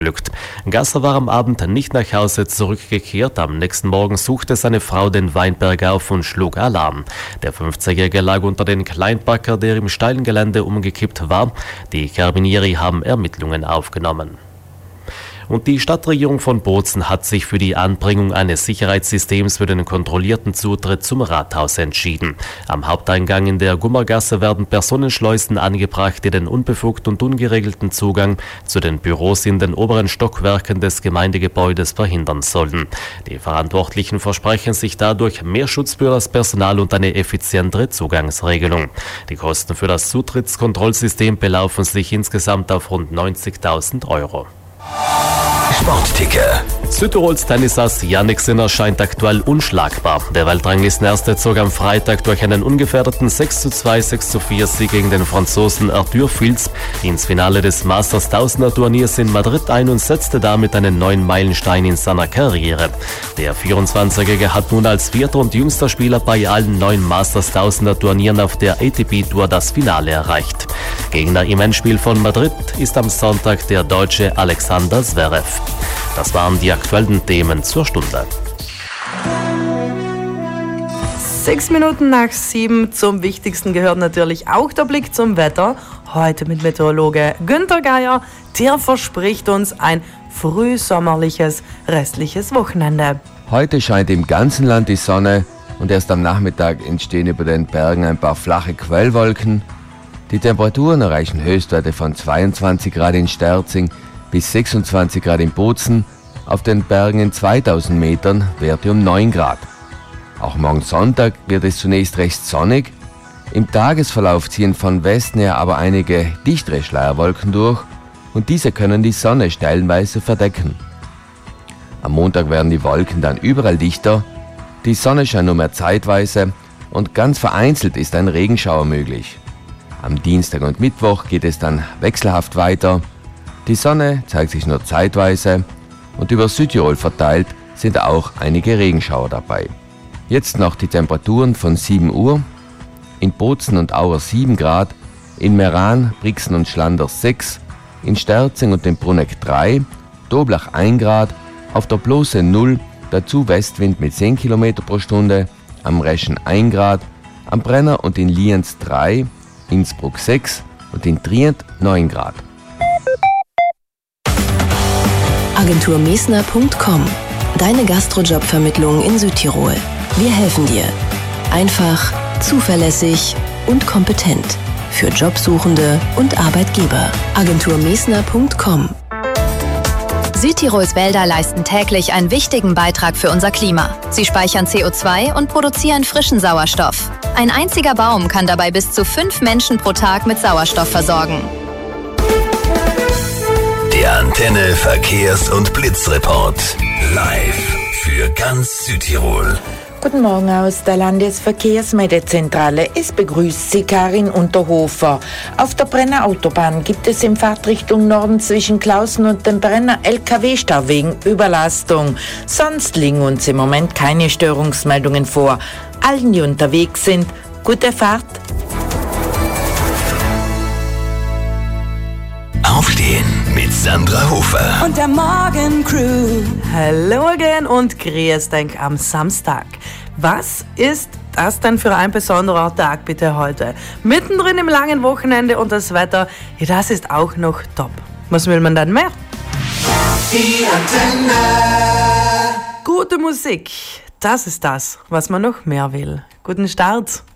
Gasser war am Abend nicht nach Hause zurückgekehrt. Am nächsten Morgen suchte seine Frau den Weinberg auf und schlug Alarm. Der 50-Jährige lag unter den Kleinbacker, der im steilen Gelände umgekippt war. Die Carabinieri haben Ermittlungen aufgenommen. Und die Stadtregierung von Bozen hat sich für die Anbringung eines Sicherheitssystems für den kontrollierten Zutritt zum Rathaus entschieden. Am Haupteingang in der Gummergasse werden Personenschleusen angebracht, die den unbefugten und ungeregelten Zugang zu den Büros in den oberen Stockwerken des Gemeindegebäudes verhindern sollen. Die Verantwortlichen versprechen sich dadurch mehr Schutz für das Personal und eine effizientere Zugangsregelung. Die Kosten für das Zutrittskontrollsystem belaufen sich insgesamt auf rund 90.000 €. Sportticker. Südtirols Tennisass Jannik Sinner scheint aktuell unschlagbar. Der Weltranglistenerste zog am Freitag durch einen ungefährdeten 6:2, 6:4 Sieg gegen den Franzosen Arthur Fils ins Finale des Masters 1000er Turniers in Madrid ein und setzte damit einen neuen Meilenstein in seiner Karriere. Der 24-Jährige hat nun als vierter und jüngster Spieler bei allen 9 Masters 1000er Turnieren auf der ATP Tour das Finale erreicht. Gegner im Endspiel von Madrid ist am Sonntag der Deutsche Alexander Zverev. Das waren die aktuellen Themen zur Stunde. 6:07 zum Wichtigsten gehört natürlich auch der Blick zum Wetter. Heute mit Meteorologe Günther Geier. Der verspricht uns ein frühsommerliches restliches Wochenende. Heute scheint im ganzen Land die Sonne und erst am Nachmittag entstehen über den Bergen ein paar flache Quellwolken. Die Temperaturen erreichen Höchstwerte von 22 Grad in Sterzing bis 26 Grad in Bozen, auf den Bergen in 2000 Metern Werte um 9 Grad. Auch morgen Sonntag wird es zunächst recht sonnig. Im Tagesverlauf ziehen von Westen her aber einige dichtere Schleierwolken durch und diese können die Sonne stellenweise verdecken. Am Montag werden die Wolken dann überall dichter, die Sonne scheint nur mehr zeitweise und ganz vereinzelt ist ein Regenschauer möglich. Am Dienstag und Mittwoch geht es dann wechselhaft weiter. Die Sonne zeigt sich nur zeitweise und über Südtirol verteilt sind auch einige Regenschauer dabei. Jetzt noch die Temperaturen von 7 Uhr. In Bozen und Auer 7 Grad, in Meran, Brixen und Schlanders 6, in Sterzing und dem Bruneck 3, Doblach 1 Grad, auf der Blose 0, dazu Westwind mit 10 km pro Stunde, am Reschen 1 Grad, am Brenner und in Lienz 3, Innsbruck 6 und in Trient 9 Grad. Agenturmesner.com. Deine Gastrojobvermittlung in Südtirol. Wir helfen dir. Einfach, zuverlässig und kompetent. Für Jobsuchende und Arbeitgeber. Agenturmesner.com. Südtirols Wälder leisten täglich einen wichtigen Beitrag für unser Klima. Sie speichern CO2 und produzieren frischen Sauerstoff. Ein einziger Baum kann dabei bis zu 5 Menschen pro Tag mit Sauerstoff versorgen. Der Antenne Verkehrs- und Blitzreport. Live für ganz Südtirol. Guten Morgen aus der Landesverkehrsmeldezentrale. Es begrüßt Sie Karin Unterhofer. Auf der Brenner Autobahn gibt es in Fahrtrichtung Norden zwischen Klausen und dem Brenner LKW-Stau wegen Überlastung. Sonst liegen uns im Moment keine Störungsmeldungen vor. Allen, die unterwegs sind, gute Fahrt. Aufstehen mit Sandra Hofer. Und der Morgencrew. Hello again und grüß dich am Samstag. Was ist das denn für ein besonderer Tag bitte heute? Mittendrin im langen Wochenende und das Wetter, ja, das ist auch noch top. Was will man dann mehr? Die Antenne. Gute Musik, das ist das, was man noch mehr will. Guten Start.